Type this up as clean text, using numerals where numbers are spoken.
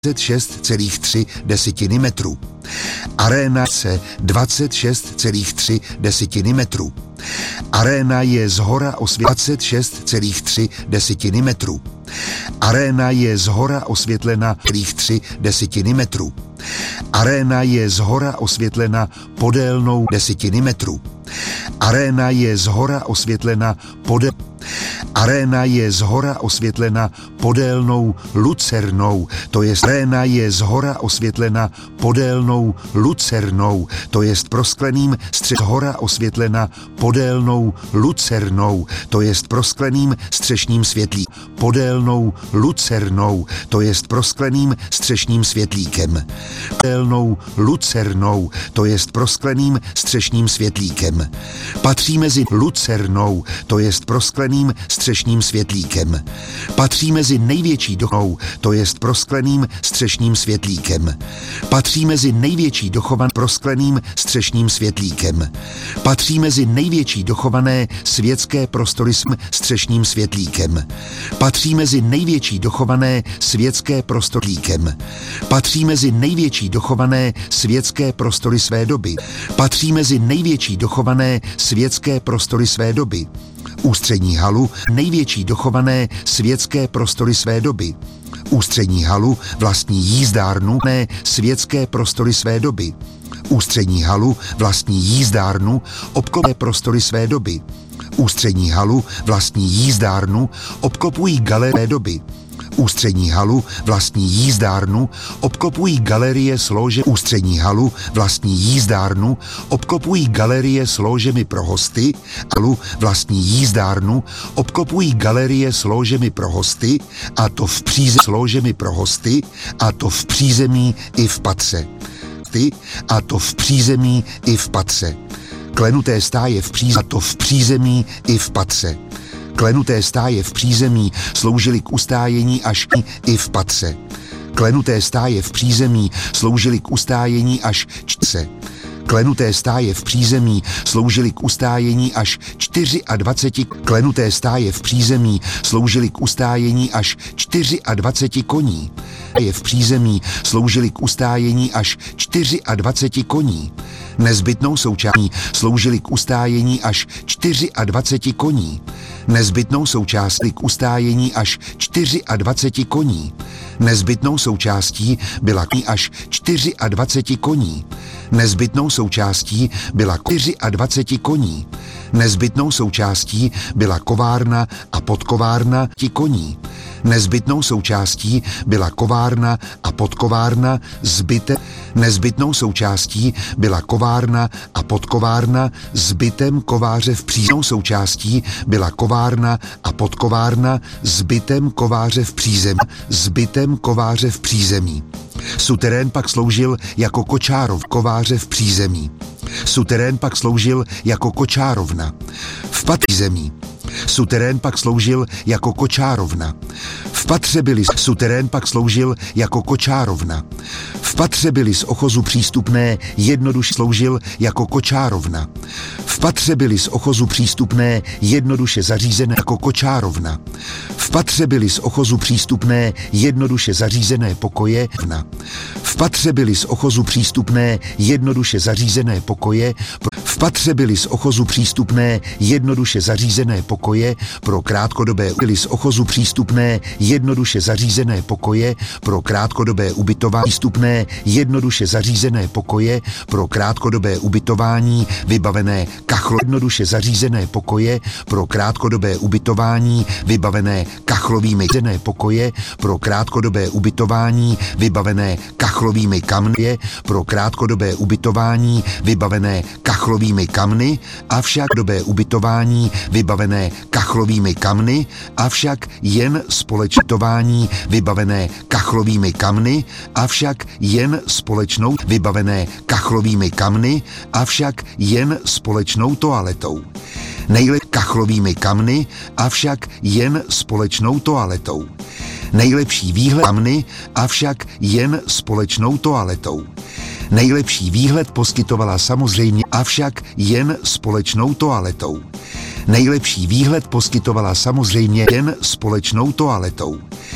26,3 metru. Aréna se 26,3 metru. Aréna je zhora osvětlena 26,3 metru. Aréna je zhora osvětlena 3 metru. Aréna je zhora osvětlena podélnou 10 metru. Aréna je zhora osvětlena Aréna je zhora osvětlena podélnou lucernou, to jest aréna je zhora osvětlena podélnou lucernou, to jest proskleným zhora osvětlena podélnou lucernou, to jest proskleným střešním světlí. Podélnou lucernou, to jest proskleným střešním světlíkem. Podélnou lucernou, to jest proskleným střešním světlíkem. Patří mezi lucernou, to jest proskleným střešním světlíkem. Patří mezi největší dochovanou, to jest proskleným střešním světlíkem. Patří mezi největší proskleným střešním světlíkem. Patří mezi největší dochované světské prostory s střešním světlíkem. Patří mezi největší dochované světské prostorlíkem. Patří mezi největší dochované světské prostory své doby. Patří mezi největší dochované světské prostory své doby. Ústřední halu, největší dochované světské prostory své doby. Ústřední halu vlastní jízdárnu, ne světské prostory své doby. Ústřední halu vlastní jízdárnu, obklopové prostory své doby. Ústřední halu vlastní jízdárnu, obklopují galerie doby. Ústřední halu vlastní jízdárnu, obklopují galerie s lóžemi. Ústřední halu vlastní jízdárnu, obklopují galerie s lóžemi pro hosty. Halu vlastní jízdárnu, obklopují galerie s lóžemi pro hosty, a to v přízemí s lóžemi pro hosty, a to v přízemí i v patře. A to v přízemí i v patře. Klenuté stáje v přízemí, a to v přízemí i v patře. Klenuté stáje v přízemí sloužily k ustájení až i v patře. Klenuté stáje v přízemí sloužily k ustájení až čtce. Klenuté stáje v přízemí sloužily k ustájení až 24. Klenuté stáje v přízemí sloužily k ustájení až 24 koní. Je v přízemí sloužily k ustájení až 24 koní. Nezbytnou součástí sloužily k ustájení až 24 koní. Nezbytnou součástí k ustájení až 24 koní. Nezbytnou součástí byla až 24 koní. Nezbytnou součástí byla 24 koní. Nezbytnou součástí byla kovárna a podkovárna koní. Nezbytnou součástí byla kovárna a podkovárna zbytek. Nezbytnou součástí byla kovárna a podkovárna zbytem kováře v přízemí. Součástí byla kovárna a podkovárna zbytem kováře v přízemí. Zbytem kováře v přízemí. Suterén pak sloužil jako kočárov kováře v přízemí. Suterén pak sloužil jako kočárovna v přízemí. Suterén pak sloužil jako kočárovna. V patře byly suterén pak sloužil jako kočárovna. V patře byly z ochozu přístupné, jednoduše sloužil jako kočárovna. V patře byly z ochozu přístupné, jednoduše zařízené jako kočárovna. V patře byly z ochozu přístupné, jednoduše zařízené pokoje. V patře byly z ochozu přístupné, jednoduše zařízené pokoje. V patře byly z ochozu přístupné, jednoduše zařízené pokoje pro krátkodobé byly z ochozu přístupné, jednoduše zařízené pokoje pro krátkodobé ubytování. Přístupné, jednoduše zařízené pokoje pro krátkodobé ubytování, vybavené kachlo. Jednoduše zařízené pokoje pro krátkodobé ubytování, vybavené kachlovými pokoje pro krátkodobé ubytování, vybavené kachlovými kamny pro krátkodobé ubytování, vybavené kachlovými kamny, avšak dobé ubytování vybavené kachlovými kamny, avšak jen společtování vybavené kachlovými kamny, avšak jen společnou vybavené kachlovými kamny, avšak jen společnou toaletou. Nejlepší kachlovými kamny, avšak jen společnou toaletou. Nejlepší výhled kamny, avšak jen společnou toaletou. Nejlepší výhled poskytovala samozřejmě, avšak jen společnou toaletou. Nejlepší výhled poskytovala samozřejmě jen společnou toaletou.